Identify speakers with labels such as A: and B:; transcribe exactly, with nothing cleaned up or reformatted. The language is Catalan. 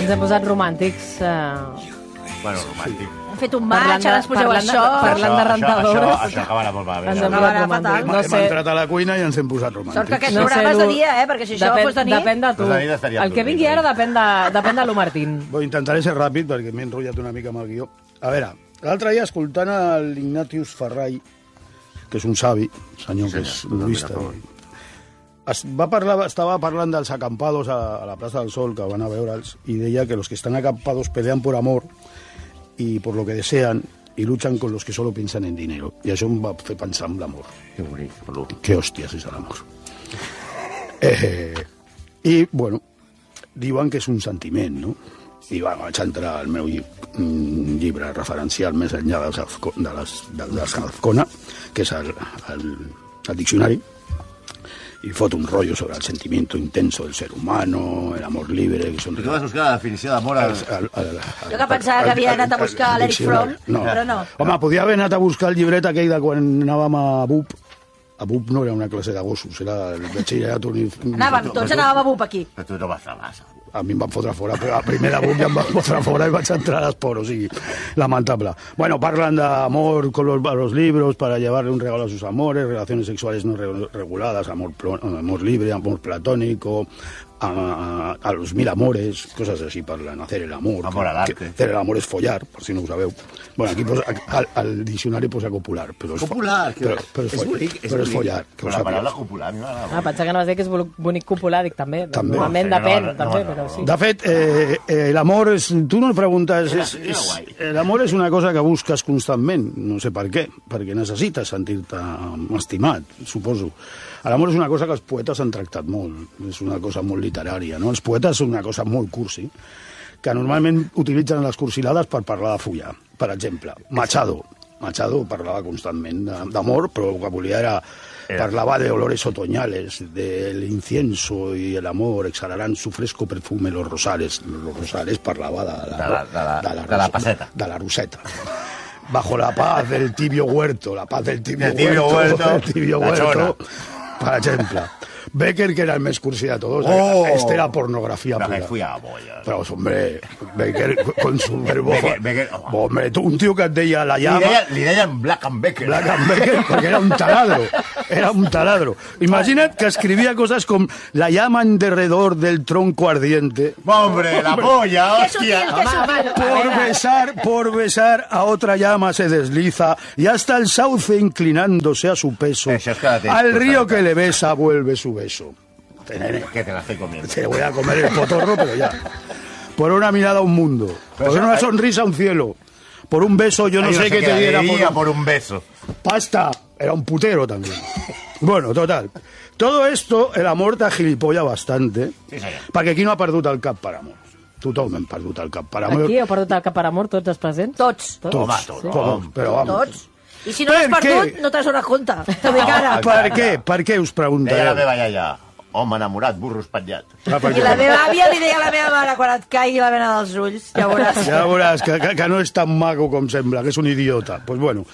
A: Ens hem posat romàntics. Uh...
B: Bueno, romàntic.
C: Hem fet un match, ara ens poseu això.
A: Parlant de rentadores.
B: Això, això acabarà molt malament.
A: Ens hem posat romàntics.
D: No sé. Hem entrat a la cuina i ens hem posat romàntics.
C: Sort que aquest no programa és de dia, eh? Perquè si això
A: depèn,
C: fos de nit...
A: Depèn de tu. De el que vingui ara depèn de, depèn de lo Martín.
D: Bo, intentaré ser ràpid perquè m'he enrotllat una mica amb el guió. A veure, l'altre dia escoltant l'Ignatius Ferrai, que és un savi, senyor sí, que és budista, es va parlar, estava parlant dels acampados a, a la plaça del Sol, que van a veure'ls, i deia que los que están acampados pelean por amor y por lo que desean y luchan con los que solo piensan en dinero. I això em va fer pensar en l'amor.
B: Que bonic, bonic.
D: Que hòsties és l'amor. Eh, I, bueno, diuen que és un sentiment, no? I va, vaig entrar al meu llibre referencial més enllà de les d'Azcona, que és el, el, el diccionari, y fot un rollo sobre el sentimiento intenso del ser humano, el amor libre... Que son...
B: Tu vas buscar la definició d'amor al...
C: Jo que pensava que havia anat a buscar l'Eric Fromm, no. Però no.
D: Home, podia haver anat a buscar el llibret aquell de quan anàvem a B U P. A B U P no era una classe de gossos, era el batxillerat...
C: Anàvem, tots anàvem a B U P aquí.
B: Però tu no vas a massa.
D: A mi em van fotre fora, però a primer de B U P ja em van fotre fora i vaig entrar a l'esport, o sigui, lamentable. Bueno, parlan de amor con los, los libros para llevarle un regalo a sus amores, relaciones sexuales no reguladas, amor, amor libre, amor platónico, a, a, a los mil amores, cosas así parlan, hacer el amor.
B: Amor al arte.
D: Hacer el amor és follar, per si no ho sabeu. Bueno, aquí posa, al, al diccionari posa copular. Però és
B: copular?
D: Però, però és, és, bonic, és, però és follar.
B: Però la paraula copular a mi m'agrada.
A: Ah, pensava que no vas dir que és bonic copular, dic també.
D: També.
A: Normalment
B: No,
A: depèn,
B: no, no,
A: també,
B: no, no.
A: però sí.
D: De fet, eh, eh, l'amor és... Tu no preguntes... És, és, l'amor és una cosa que busques constantment, no sé per què, perquè necessites sentir-te estimat, suposo. L'amor és una cosa que els poetes han tractat molt, és una cosa molt literària, no? Els poetes són una cosa molt cursi, que normalment utilitzen les cursilades per parlar de follar. Per exemple, Machado. Machado parlava constantment d'amor, però el que volia era... Parlava de olores otoñales, del incienso y el amor, exhalarán su fresco perfume los rosales. Los rosales parlava de la,
B: de la, de la, de la, de la paseta.
D: De la roseta. Bajo la paz del tibio huerto, la paz del tibio,
B: el tibio
D: huerto,
B: huerto,
D: el tibio huerto, per exemple. Becker, que era el més cursi de todos,
B: oh,
D: este era pornografía
B: pura.
D: pura.
B: Fui a boya.
D: Pero, hombre, Becker con su verbo...
B: Becker, Becker, oh.
D: Hombre, un tío que et deia la llama...
B: Li deien, li deien Black and Becker.
D: Black and Becker, perquè era un taladro. Era un taladro. Imagina't que escribia coses com la llama en derredor del tronco ardiente.
B: Hombre, la polla, hòstia.
D: Por besar, por besar a otra llama se desliza y hasta el sauce inclinándose a su peso.
B: Eso es que
D: al río que le besa vuelve su beso.
B: Que te la estoy comiendo.
D: Te voy a comer el potorro, pero ya. Por una mirada a un mundo. Por una sonrisa a un cielo. Por un beso, yo no
B: Ay,
D: sé qué te diera.
B: Por un... por un beso.
D: Pasta. Era un putero también. Bueno, total. Todo esto, el amor te agilipolla bastante.
B: Sí, senyor.
D: Perquè aquí no ha perdut el cap per amor. Tothom hem perdut el cap per amor.
A: Aquí heu perdut el cap per amor, tots els presents?
C: Tots.
D: Tots.
B: Home, tots.
D: Sí. Tots, però vamos.
C: Tots. I si no l'has perdut, no t'has donat compte. T'ho dic ara.
D: Per què? Per què us preguntareu?
B: Deia la meva iaia, home enamorat, burro espatllat.
D: Ah,
C: I la meva àvia li deia a la meva mare, quan et caigui la vena dels ulls, ja veuràs.
D: Ja veuràs que, que, que no és tan maco com sembla, que és un idiota. Pues bueno,